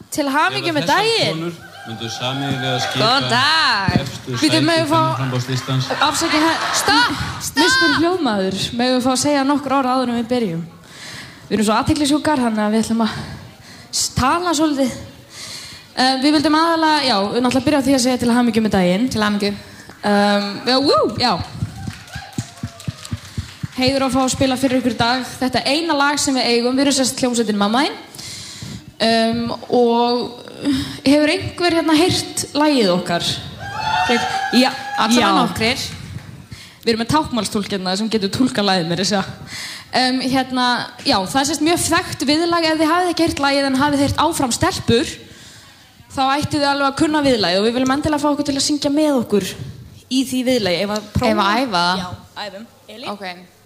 Til hamingju með daginn. Myndu sameiginlega skipa Góðan dag. efstu sæti kvenframboðslistans. Afsakið Mr. Hljóðmaður, megum við fá að segja nokkur orð áður en við byrjum. Við erum svo athyglisjúkar, þannig að við ætlum að tala svolítið. Við vildum aðalega, já, við náttúrulega byrja á því að segja til hamingju með daginn. Til hamingju. Já. Heiður að fá að spila fyrir ykkur í dag. Þetta eina lag sem við eigum, við erum sérst hljómsveitin Mamma þín. Og hefur einhver hérna heyrt lagið okkar? Já, allavega nokkrir. Við erum með tákmálstúlkina sem getur túlkað lagið mér þess að. Já, það er sérst mjög þekkt viðlag. Ef þið hafið ekki heyrt lagið en hafið heyrt Áfram stelpur, þá ættu þið alveg að kunna viðlagið og við viljum endilega fá okkur til að syngja með okkur í því viðlagi. Ef að æfa það? Já, æfum. Elín? Ok.